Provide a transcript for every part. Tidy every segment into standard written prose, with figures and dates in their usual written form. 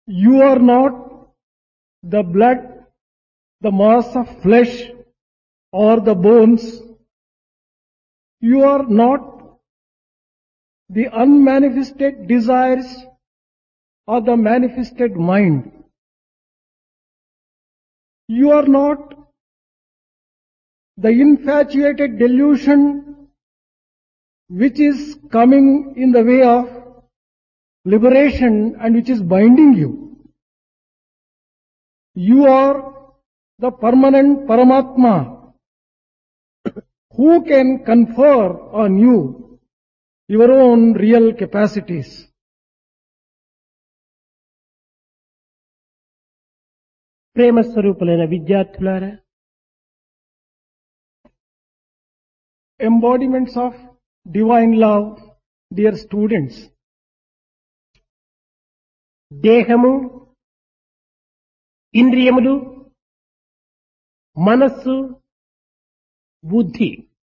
You are not the blood, the mass of flesh or the bones. You are not the unmanifested desires or the manifested mind. You are not the infatuated delusion which is coming in the way of liberation and which is binding you. You are the permanent Paramatma who can confer on you your own real capacities. ప్రేమ స్వరూపులైన విద్యార్థులారా, Embodiments of divine love, dear students. దేహము, ఇంద్రియములు, మనస్సు, బుద్ధి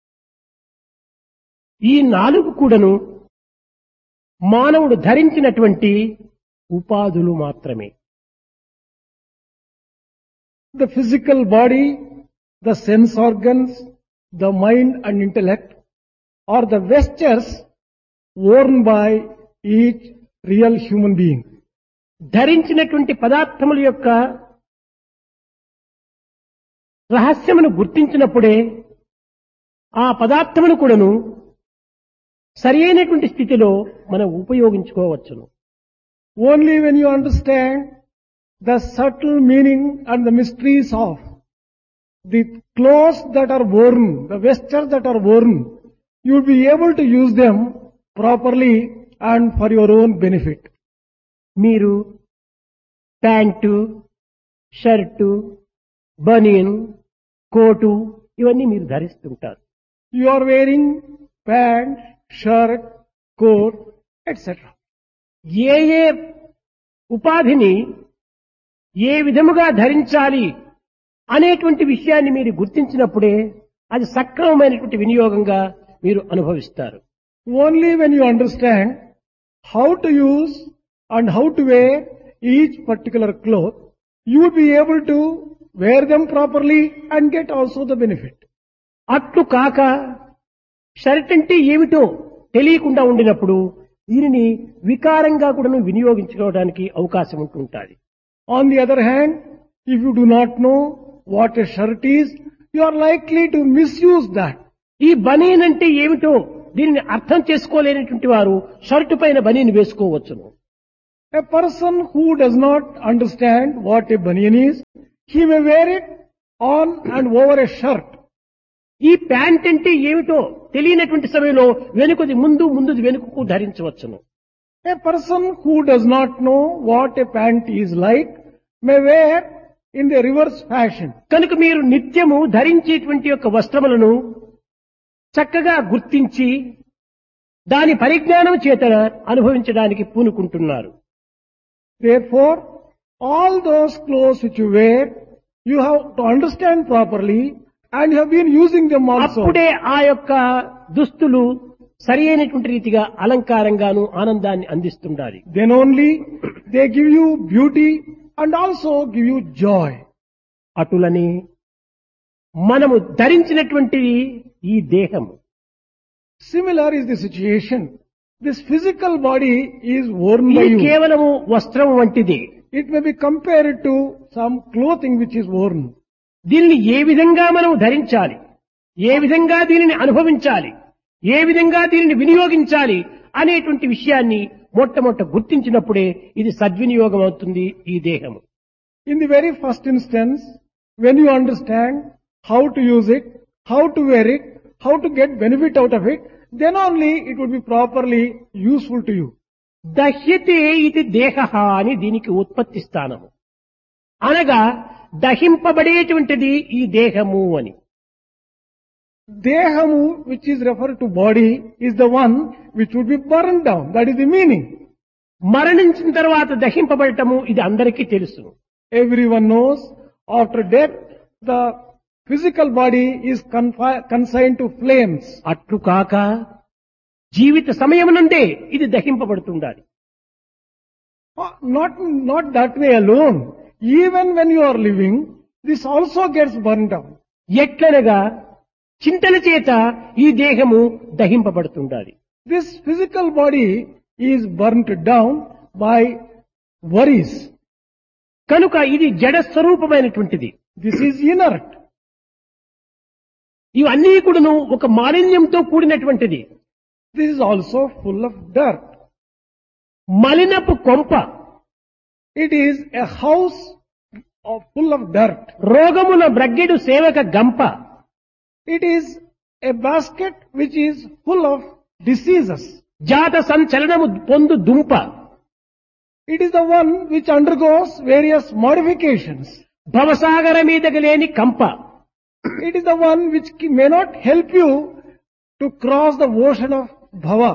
ఈ నాలుగు కూడాను మానవుడు ధరించినటువంటి ఉపాధులు మాత్రమే. The physical body, the sense organs, the mind and intellect are the vestures worn by each real human being. ధరించినటువంటి పదార్థముల యొక్క రహస్యమును గుర్తించినప్పుడే ఆ పదార్థమును కూడాను సరి అయినటువంటి స్థితిలో మనం ఉపయోగించుకోవచ్చును. Only when you understand the subtle meaning and the mysteries of the clothes that are worn, the vestures that are worn, you will be able to use them properly and for your own benefit. మీరు pant, shirt, బనియన్, coat ఇవన్నీ మీరు ధరిస్తుంటారు. You are wearing pant, shirt, coat, etc. ఏ ఏ ఉపాధిని ఏ విధముగా ధరించాలి అనేటువంటి విషయాన్ని మీరు గుర్తించినప్పుడే అది సక్రమమైనటువంటి వినియోగంగా మీరు అనుభవిస్తారు. Only when you understand how to use and how to wear each particular cloth, you will be able to wear them properly and get also the benefit. అట్లు కాక షర్ట్ అంటే ఏమిటో తెలియకుండా ఉండినప్పుడు దీనిని వికారంగా కూడా వినియోగించుకోవడానికి అవకాశం ఉంటుంటుంది. On the other hand, if you do not know what a shirt is, you are likely to misuse that. ఈ బనీన్ అంటే ఏమిటో దీనిని అర్థం చేసుకోలేనటువంటి వారు షర్టు పైన బనీన్ వేసుకోవచ్చును. A person who does not understand what a banian is, he may wear it on and over a shirt. ఈ pant అంటే ఏమిటో తెలియనటువంటి సమయంలో వెనుకది ముందు, ముందుది వెనుకకు ధరించవచ్చును. A person who does not know what a pant is like may wear in the reverse fashion. కనుక మీరు నిత్యము ధరించేటువంటి యొక్క వస్త్రములను చక్కగా గుర్తించి దాని పరిజ్ఞానం చేత అనుభవించడానికి పూనుకుంటున్నారు. Therefore, all those clothes which you wear, you have to understand properly and you have been using them also. అప్పుడే ఆ యొక్క దుస్తులు సరి అయినటువంటి రీతిగా అలంకారంగాను ఆనందాన్ని అందిస్తుండాలి. Then only they give you beauty and also give you joy. అటులని మనము ధరించినటువంటి ఈ దేహము Similar is the situation. This physical body is worn by ఇది you. కేవలము వస్త్రం వంటిది. It may be compared to some clothing which is worn. దీనిని ఏ విధంగా మనం ధరించాలి, ఏ విధంగా దీనిని అనుభవించాలి, ఏ విధంగా దీనిని వినియోగించాలి అనేటువంటి విషయాన్ని మొట్టమొదట గుర్తించినప్పుడే ఇది సద్వినియోగం అవుతుంది ఈ దేహము. In the very first instance, when you understand how to use it, how to wear it, how to get benefit out of it, then only it would be properly useful to you. దహ్యతే ఇది దేహ అని దీనికి ఉత్పత్తి స్థానము. అనగా దహింపబడేటువంటిది ఈ దేహము అని. Dehamu, which is referred to body, is the one which would be burned down. That is the meaning. మరణించిన తర్వాత దహింపబడటము ఇది అందరికీ తెలుసు. Everyone knows after death, the physical body is consigned to flames. అట్లు కాక జీవిత సమయం నుండే ఇది దహింపబడుతుండాలి. Not that way alone. Even when you are living, this also gets burnt out. ఎట్లనగా చింతల చేత ఈ దేహము దహింపబడుతుండాలి. This physical body is burnt down by worries. కనుక ఇది జడ స్వరూపమైనటువంటిది. This is inert. ఇవన్నీ కూడాను ఒక మాలిన్యంతో కూడినటువంటిది. This is also full of dirt. మలినపు కొంప. It is a house full of dirt. రోగముల బ్రగ్గెడు సేవక గంప. It is a basket which is full of diseases. జాత సంచలనము పొందు దుంప. It is the one which undergoes various modifications. భవసాగర మీదకి లేని కంప. It is the one which may not help you to cross the ocean of bhava.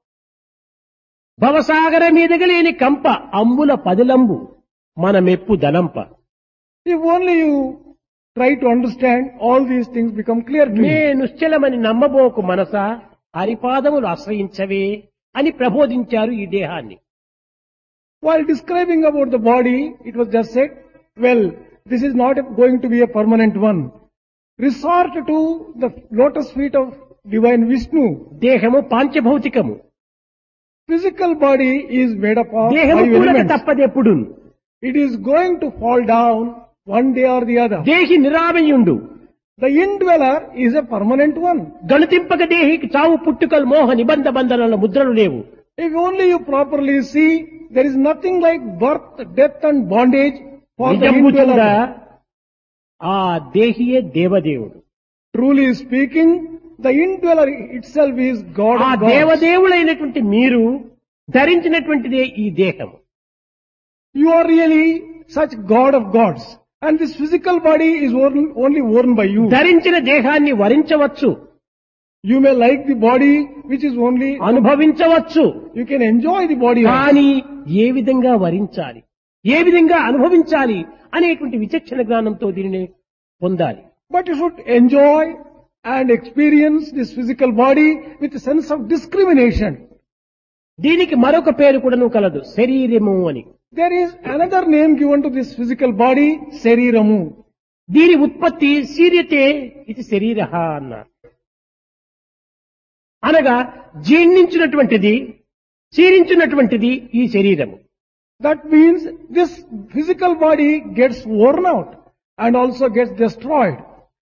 భవసాగర మీదకి లేని కంప అంబుల పదిలంబు మన మెప్పు దలంప. If only you try to understand, all these things become clear to నే you. నిశ్చలమని నమ్మబోకు మనసా హరిపాదములు ఆశ్రయించవే అని ప్రబోధించారు ఈ దేహాన్ని. While describing about the body, it was just said, well, this is not going to be a permanent one. Resort to the lotus feet of divine Vishnu. దేహము పాంచభౌతికము. Physical body is made up of దేహము 5 కూడక elements. తప్పదెప్పుడు. It is going to fall down one day or the other. దేహి నిరామయుండు. The indweller is a permanent one. గణతింపక దేహికి చావు పుట్టుకలు మోహ నిబంధ బంధనాల ముద్రలు లేవు. If only you properly see, there is nothing like birth, death and bondage for the నిజంబుచుండా indweller. ఆ దేహియే దేవదేవుడు. Truly speaking, the indweller itself is God ఆ of gods. దేవదేవులైనటువంటి మీరు ధరించినటువంటిదే ఈ దేహము. You are really such God of gods. And this physical body is only worn by you. ధరించిన దేహాన్ని వరించవచ్చు, You may like the body which is only, అనుభవించవచ్చు. you can enjoy the body. కానీ ఏ విధంగా వరించాలి, ఏ విధంగా అనుభవించాలి అనేటువంటి విచక్షణ జ్ఞానంతో దీనిని పొందాలి. But you should enjoy and experience this physical body with a sense of discrimination. దీనికి మరొక పేరు కూడాను కలదు, శరీరము అని. There is another name given to this physical body, Sariramu. దీని ఉత్పత్తి శీర్యతే ఇది శరీరః అన్నారు. అనగా జీర్ణించినటువంటిది, క్షీణించినటువంటిది ఈ శరీరము. That means this physical body gets worn out and also gets destroyed.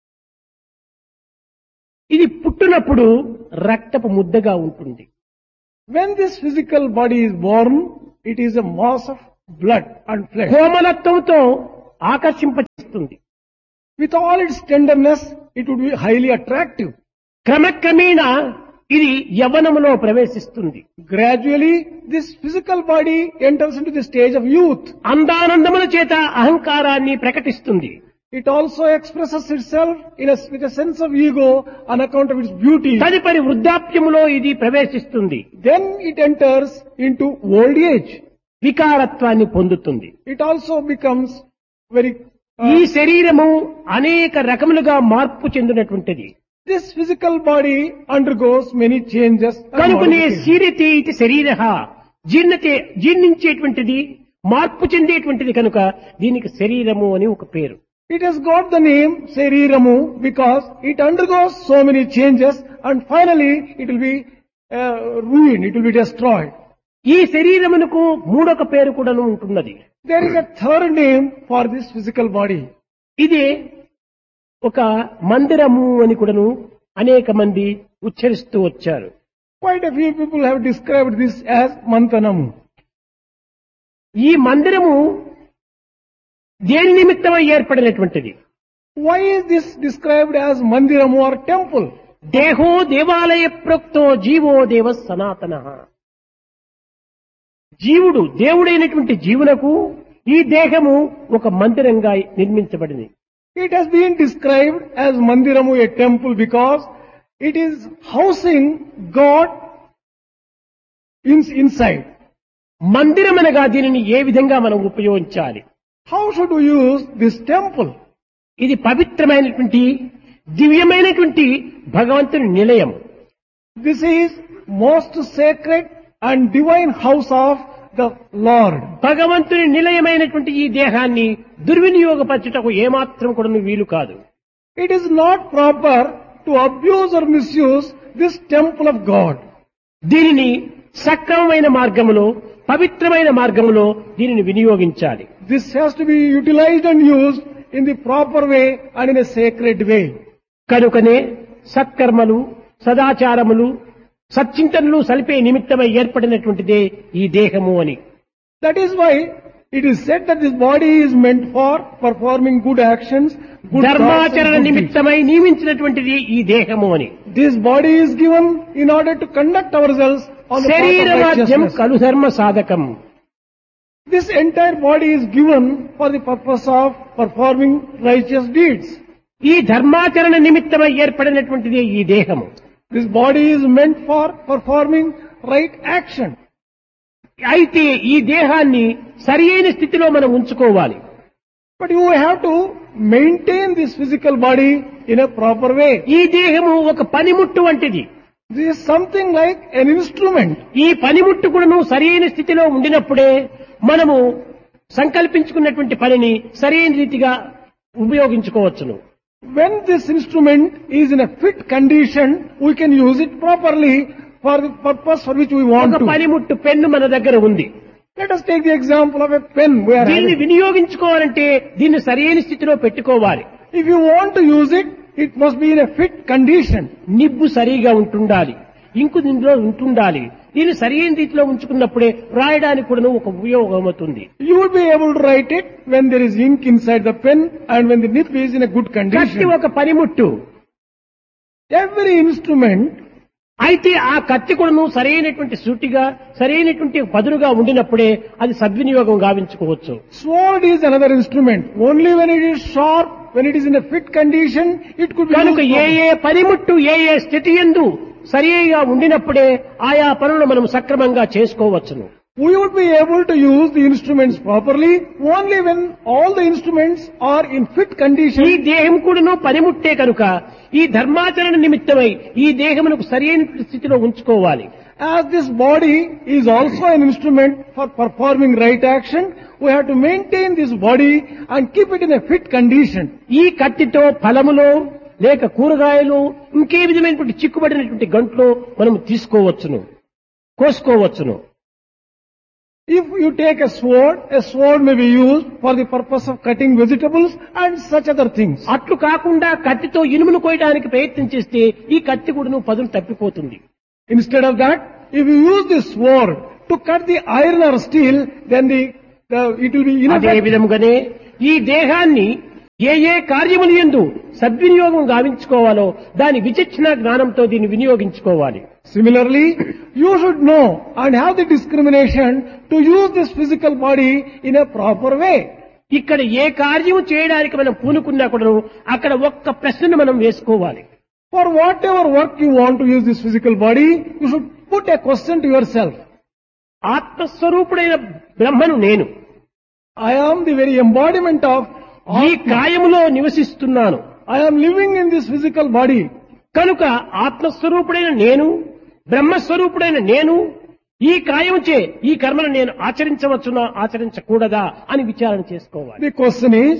ఇది పుట్టినప్పుడు రక్తపు ముద్దగా ఉంటుంది. When this physical body is born, it is a mass of blood and flesh. కోమలత్వంతో ఆకర్షింపచేస్తుంది. With all its tenderness, it would be highly attractive. క్రమక్రమేణా ఇది యవ్వనములో ప్రవేశిస్తుంది. Gradually, this physical body enters into the stage of youth. అందానందముల చేత అహంకారాన్ని ప్రకటిస్తుంది. It also expresses itself with a sense of ego on account of its beauty. తదుపరి వృద్ధాప్యములో ఇది ప్రవేశిస్తుంది. Then it enters into old age. వికారత్వాన్ని పొందుతుంది. It also becomes very... ఈ శరీరము అనేక రకములుగా మార్పు చెందినటువంటిది. This physical body undergoes many changes. and కనుకనే modifications. శీర్యతే ఇది శరీరః, జీర్ణించేటువంటిది, మార్పు చెందేటువంటిది కనుక దీనికి శరీరము అని ఒక పేరు. It has got the name Sariramu because it undergoes so many changes and finally it will be ruined, it will be destroyed. ఈ శరీరమునకు మూడొక పేరు కూడాను ఉంటున్నది. There is a third name for this physical body. ఇది ఒక మందిరము అని కూడాను అనేక మంది ఉచ్చరిస్తూ వచ్చారు. Quite a few people have described this as Mantanamu. ఈ మందిరము దేని నిమిత్తమై ఏర్పడినటువంటిది? Why is this described as Mandiramu or temple? దేహో దేవాలయ ప్రోక్తో జీవో దేవ సనాతనః. జీవుడు దేవుడైనటువంటి జీవునకు ఈ దేహము ఒక మందిరంగా నిర్మించబడింది. It has been described as Mandiramu, a temple, because it is housing God inside. మందిరమనగా దీనిని ఏ విధంగా మనం ఉపయోగించాలి? How should we use this temple? ఇది పవిత్రమైనటువంటి దివ్యమైనటువంటి భగవంతుని నిలయం. This is most sacred and divine house of the Lord. భగవంతుని నిలయమైనటువంటి ఈ దేహాన్ని దుర్వినియోగపరచుటకు ఏమాత్రం కూడా వీలు కాదు. It is not proper to abuse or misuse this temple of God. దీనిని సక్రమమైన మార్గములో పవిత్రమైన మార్గములో దీనిని వినియోగించాలి. This has to be utilized and used in the proper way and in a sacred way. కనుకనే సత్కర్మలు సదాచారములు సచ్చింతనలు సలిపే నిమిత్తమై ఏర్పడినటువంటిదే ఈ దేహము అని. That is why it is said that this body is meant for performing good actions, good thoughts ధర్మాచరణ and good deeds. నిమిత్తమై నియమించినటువంటిది ఈ దేహము అని. This body is given in order to conduct ourselves on the path of శరీరవాద్యం righteousness. కలు ధర్మ సాధకం. This entire body is given for the purpose of performing righteous deeds. ఈ ధర్మాచరణ నిమిత్తమై ఏర్పడినటువంటిదే ఈ దేహము. This body is meant for performing right action. అయితే ఈ దేహాన్ని సరి అయిన స్థితిలో మనం ఉంచుకోవాలి. But you have to maintain this physical body in a proper way. ఈ దేహము ఒక పనిముట్టు వంటిది. This is something like an instrument. ఈ పనిముట్టు కూడాను సరి అయిన స్థితిలో ఉండినప్పుడే మనము సంకల్పించుకున్నటువంటి పనిని సరైన రీతిగా ఉపయోగించుకోవచ్చును. When this instrument is in a fit condition, we can use it properly for the purpose for which we want ఒక to. పనిముట్టు పెన్ను మన దగ్గర ఉంది. Let us take the example of a pen we are దీన్ని having. వినియోగించుకోవాలంటే దీన్ని సరైన స్థితిలో పెట్టుకోవాలి. If you want to use it, it must be in a fit condition. Nib సరిగా ఉంటుండాలి, ఇంకు దీనిలో ఉంటుండాలి. దీన్ని సరైన రీతిలో ఉంచుకున్నప్పుడే రాయడానికి కూడా ఒక ఉపయోగం అవుతుంది. You will be able to write it when there is ink inside the pen and when the nib is in a good కత్తి condition. ఒక పనిముట్టు. Every instrument, అయితే ఆ కత్తి కూడాను సరైనటువంటి సూటిగా సరైనటువంటి పదునుగా ఉండినప్పుడే అది సద్వినియోగం గావించుకోవచ్చు. sword is another instrument. Only when it is sharp, when it is in a fit condition, it could be కనుక used ఏ properly. ఏ పనిముట్టు ఏ ఏ స్థితి యందు సరిగా ఉండినప్పుడే ఆయా పనులను మనం సక్రమంగా చేసుకోవచ్చును. We would be able to use the instruments properly only when all the instruments are in fit ఈ condition. దేహం కూడాను పనిముట్టే కనుక ఈ ధర్మాచరణ నిమిత్తమై ఈ దేహమునకు సరైన స్థితిలో ఉంచుకోవాలి. As this body is also an instrument for performing right action, we have to maintain this body and keep it in a fit condition. ఈ కత్తితో ఫలములో లేక కూరగాయలు ఇంకే విధమైనటువంటి చిక్కుబడినటువంటి గంటలో మనం తీసుకోవచ్చును, కోసుకోవచ్చును. If you take a sword may be used for the purpose of cutting vegetables and such other things. అట్లు కాకుండా కత్తితో ఇనుమును కోయడానికి ప్రయత్నం చేస్తే ఈ కత్తి కూడా పదును తప్పిపోతుంది. Instead of that, if you use this sword to cut the iron or steel, then it will be అదే ineffective. విధముగానే ఈ దేహాన్ని ఏ ఏ కార్యములు యందు సద్వినియోగం గావించుకోవాలో దాని విచక్షణ జ్ఞానంతో దీన్ని వినియోగించుకోవాలి. Similarly, you should know and have the discrimination to use this physical body in a proper way. ఇక్కడ ఏ కార్యము చేయడానికి మనం పూనుకున్నా కూడా అక్కడ ఒక్క ప్రశ్నను మనం వేసుకోవాలి. For whatever work you want to use this physical body, you should put a question to yourself. ఆత్మస్వరూపుడైన బ్రహ్మను నేను I am the very embodiment of ఈ Atma. కాయములో నివసిస్తున్నాను I am living in this physical body. కనుక ఆత్మస్వరూపుడైన నేను బ్రహ్మస్వరూపుడైన నేను ఈ కాయముచే ఈ కర్మను నేను ఆచరించవచ్చునా ఆచరించకూడదా అని విచారణ చేసుకోవాలి. The question is,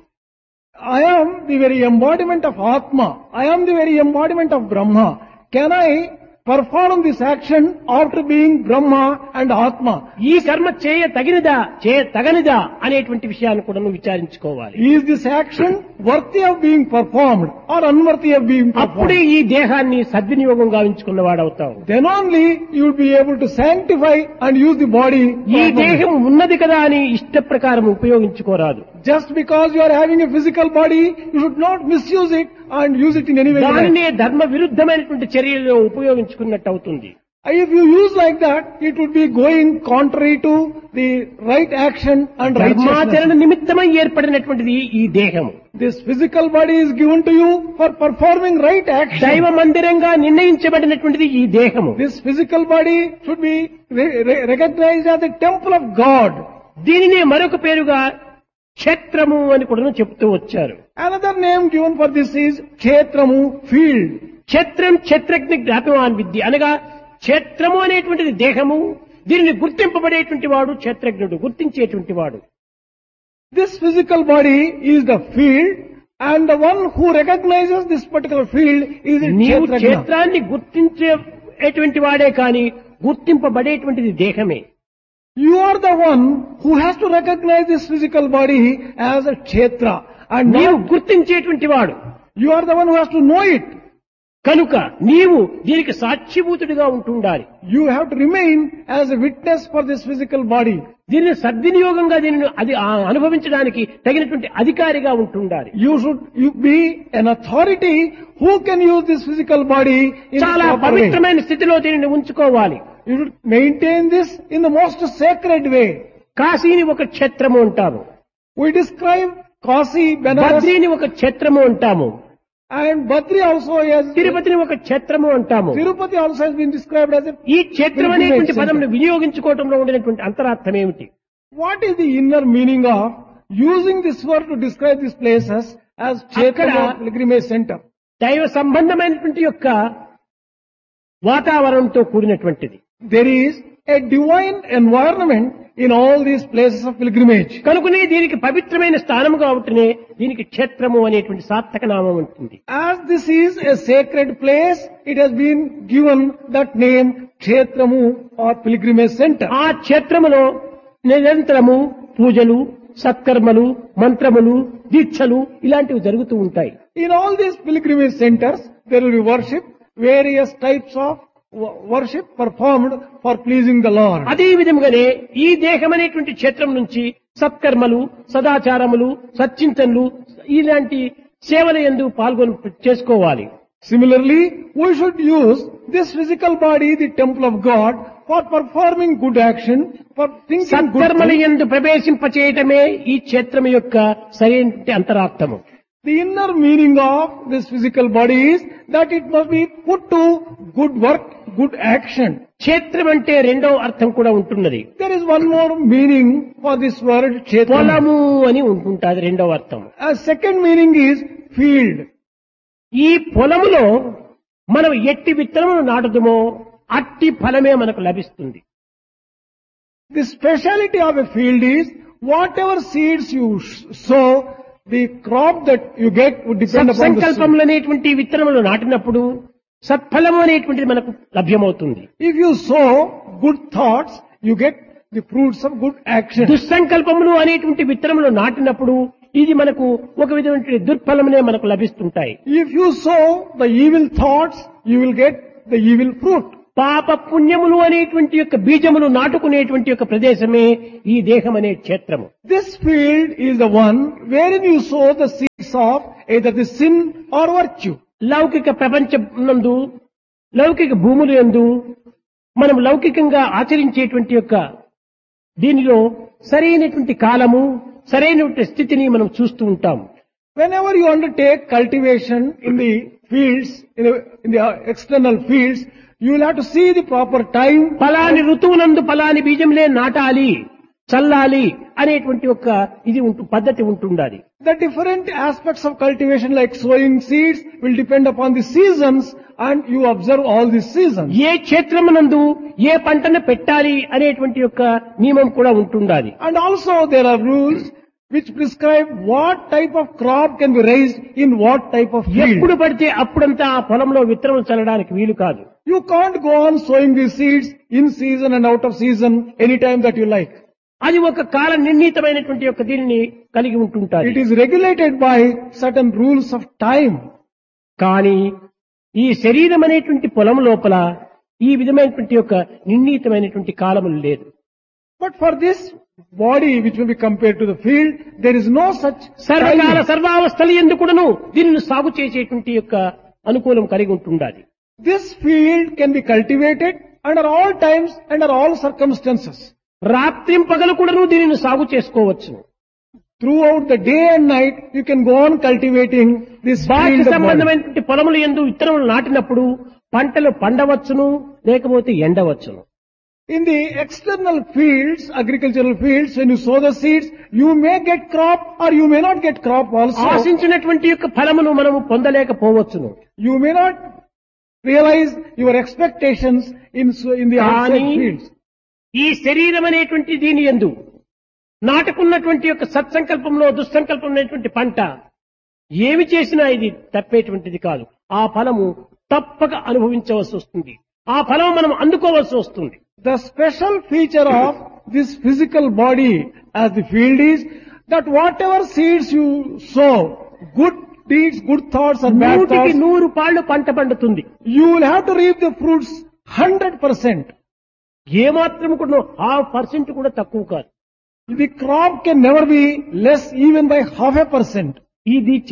I am the very embodiment of Atma. I am the very embodiment of Brahma. Can I perform this action after being Brahma and Atma? ఈ కర్మ చేయ తగినదా చేయ తగనిదా అనేటువంటి విషయాన్ని కూడా నువ్వు విచారించుకోవాలి. Is this action worthy of being performed or unworthy of being అప్పుడే performed? ఈ దేహాన్ని సద్వినియోగం గావించుకున్న వాడవుతావు. Then only you will be able to sanctify and use the body ఈ properly. దేహం ఉన్నది కదా అని ఇష్ట ప్రకారం ఉపయోగించుకోరాదు. Just because you are having a physical body, you should not misuse it and use it in any way. దానినే ధర్మ విరుద్ధమైనటువంటి చర్యల్లో ఉపయోగించుకున్నట్టు అవుతుంది. If you use like that, it would be going contrary to the right action and ధర్మాచరణ righteousness. నిమిత్తమై ఏర్పడినటువంటిది ఈ దేహము. This physical body is given to you for performing right action. దైవ మందిరంగా నిర్ణయించబడినటువంటిది ఈ దేహము. This physical body should be recognized as the temple of God. దీనినే మరొక పేరుగా క్షేత్రము అని కూడా చెప్తూ వచ్చారు. Another name given for this is Kshetramu, field. క్షేత్రం క్షేత్రజ్ఞ జ్ఞాపవాన్ విద్య అనగా క్షేత్రము అనేటువంటిది దేహము, దీనిని గుర్తింపబడేటువంటి వాడు క్షేత్రజ్ఞుడు, గుర్తించేటువంటి వాడు. This physical body is the field, and the one who recognizes this particular field is the నీవు Kshetrajna. క్షేత్రాన్ని గుర్తించేటువంటి వాడే కాని గుర్తింపబడేటువంటిది దేహమే. You are the one who has to recognize this physical body as a Kshetra, and నీవు not, గుర్తించేటువంటి వాడు you are the one who has to know it. కనుక నీవు దీనికి సాక్షిభూతుడిగా ఉంటుండాలి. You have to remain as a witness for this physical body. దీనిని సద్వినియోగంగా దీనిని అది అనుభవించడానికి తగినటువంటి అధికారిగా ఉంటుండాలి. You be an authority who can use this physical body in చాలా a proper way. పవిత్రమైన స్థితిలో దీనిని ఉంచుకోవాలి. You should maintain this in the most sacred way. కాశీని ఒక క్షేత్రము అంటాము, We describe Kasi, Benares, బద్రీని ఒక క్షేత్రము అంటాము, and Badri also as తిరుపతిని ఒక క్షేత్రము అంటాము. Tirupati also has been described as a. ఈ క్షేత్రం అనేటువంటి పదంను వినియోగించుకోవడంలో ఉండినటువంటి అంతరార్థం ఏమిటి? What is the inner meaning of using this word to describe these places as Kshetra Akkada- or pilgrimage center? దైవ సంబంధమైనటువంటి యొక్క వాతావరణంతో కూడినటువంటిది. There is a divine environment in all these places of pilgrimage. కనుకనే దీనికి పవిత్రమైన స్థానముగా ఉంటేనే దీనికి క్షేత్రము అనేటువంటి సార్థక నామం ఉంటుంది. As this is a sacred place, it has been given that name Kshetramu or pilgrimage center. ఆ క్షేత్రములో నిరంతరము పూజలు, సత్కర్మలు, మంత్రములు, దీక్షలు ఇలాంటివి జరుగుతూ ఉంటాయి. In all these pilgrimage centers, there will be worship, various types of worship performed for pleasing the Lord. అదే విధముగానే ఈ దేహం అనేటువంటి క్షేత్రం నుంచి సత్కర్మలు, సదాచారములు, సచ్చింతనలు ఇలాంటి సేవల యందు పాల్గొని చేసుకోవాలి. Similarly, we should use this physical body, the temple of God, for performing good action, for thinking good సత్కర్మల things. యందు ప్రవేశింపచేయటమే ఈ క్షేత్రం యొక్క సరైన అంతరార్థము. The inner meaning of this physical body is that it must be put to good work, good action. క్షేత్రం అంటే రెండవ అర్థం కూడా ఉంటున్నది. There is one more meaning for this word Kshetra. పొలము అని ఉంటుంటుంది రెండవ అర్థం. A second meaning is field. ఈ పొలములో మనం ఎట్టి విత్తనమును నాటుదుమో అట్టి ఫలమే మనకు లభిస్తుంది. The speciality of a field is whatever seeds you sow, the crop that you get would depend upon the seed. సత్సంకల్పములు అనేటువంటి విత్తనములు నాటినప్పుడు సత్ఫలము అనేటువంటిది మనకు లభ్యమవుతుంది. If you sow good thoughts, you get the fruits of good action. దుస్సంకల్పములు అనేటువంటి విత్తనములు నాటినప్పుడు ఇది మనకు ఒక విధమైన దుర్ఫలమునే మనకు లభిస్తుంటాయి. If you sow the evil thoughts, you will get the evil fruit. పాప పుణ్యములు అనేటువంటి యొక్క బీజములు నాటుకునేటువంటి యొక్క ప్రదేశమే ఈ దేహం అనే క్షేత్రము. This field is the one wherein you sow the seeds of either the sin or virtue. లౌకిక ప్రపంచనందు, లౌకిక భూముల యందు మనం లౌకికంగా ఆచరించేటువంటి యొక్క దీనిలో సరైనటువంటి కాలము, సరైనటువంటి స్థితిని మనం చూస్తూ ఉంటాం. Whenever you undertake cultivation in the fields, in the external fields, you will have to see the proper time. ఫలాని ఋతువునందు ఫలాని బీజంలే నాటాలి, చల్లాలి అనేటువంటి ఒక ఇది పద్ధతి ఉంటుండాలి. The different aspects of cultivation like sowing seeds will depend upon the seasons, and you observe all these seasons. ఏ క్షేత్రమునందు ఏ పంటను పెట్టాలి అనేటువంటి యొక్క నియమం కూడా ఉంటుండాలి. And also there are rules which prescribe what type of crop can be raised in what type of ఎప్పుడు field. పడితే అప్పుడంతా ఆ పొలంలో విత్తనం చల్లడానికి వీలు కాదు. You can't go on sowing these seeds in season and out of season anytime that you like. అది ఒక కాల నిర్ణీతమైనటువంటి యొక్క దీనిని కలిగి ఉంటుంటారు. It is regulated by certain rules of time. కానీ ఈ శరీరం అనేటువంటి పొలం లోపల ఈ విధమైనటువంటి యొక్క నిర్ణీతమైనటువంటి కాలములు లేదు. But for this body which will be compared to the field, there is no such సర్వకాల time. సర్వావస్థలు ఎందుకును దీనిని సాగు చేసేటువంటి యొక్క అనుకూలం కలిగి ఉంటుండాలి. This field can be cultivated under all times, under all circumstances. రాత్రింపగలు కూడాను దీనిని సాగు చేసుకోవచ్చు. Throughout the day and night, you can go on cultivating this బాహ్య field of body. సంబంధమైనటువంటి పొలములు యందు విత్తనములు నాటినప్పుడు పంటలు పండవచ్చును, లేకపోతే ఎండవచ్చును. In the external fields, agricultural fields, when you sow the seeds, you may get crop or you may not get crop also. ఆశించినటువంటి యొక్క ఫలమును మనము పొందలేకపోవచ్చును. You may not realize your expectations in the outside కానీ fields. ఈ శరీరం అనేటువంటి దీని యందు నాటుకున్నటువంటి యొక్క సత్సంకల్పంలో దుస్సంకల్పం అనేటువంటి పంట ఏమి చేసినా ఇది తప్పేటువంటిది కాదు. ఆ ఫలము తప్పక అనుభవించవలసి వస్తుంది. ఆ ఫలం మనం అందుకోవాల్సి వస్తుంది. The special feature of this physical body as the field is that whatever seeds you sow, good deeds, good thoughts or bad 100కి thoughts, 100 పాళ్ళు పంట పండుతుంది. you will have to reap the fruits 100%. ఏమాత్రం కూడా 0.5% కూడా తక్కువ కాదు. The crop can never be less even by 0.5%. ఇది